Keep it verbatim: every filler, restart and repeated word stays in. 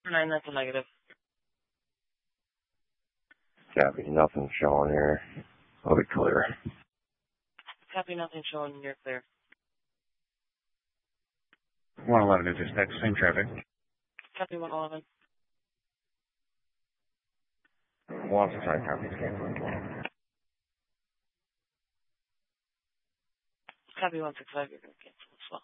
nine, that's a negative. Copy, nothing showing here. I'll be clear. Copy, nothing showing, you're clear. one eleven is just next, same traffic. Copy, one eleven. one six five, copy, canceling. Copy, one six five, you're going to cancel.